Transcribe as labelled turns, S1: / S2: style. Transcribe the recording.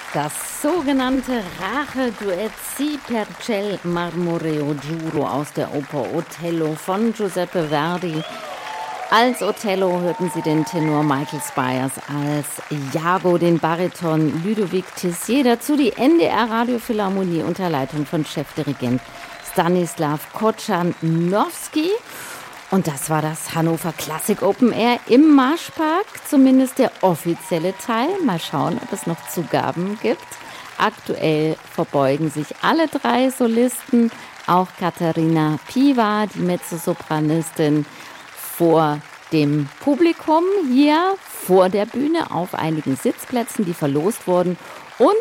S1: Das sogenannte Rache-Duett Si per ciel marmoreo giuro aus der Oper Othello von Giuseppe Verdi. Als Othello hörten Sie den Tenor Michael Spyers, als Iago den Bariton Ludovic Tessier, dazu die NDR Radiophilharmonie unter Leitung von Chefdirigent Stanislav Kochanowski. Und das war das Hannover Classic Open Air im Marschpark, zumindest der offizielle Teil. Mal schauen, ob es noch Zugaben gibt. Aktuell verbeugen sich alle drei Solisten, auch Katharina Piva, die Mezzosopranistin, vor dem Publikum hier vor der Bühne auf einigen Sitzplätzen, die verlost wurden.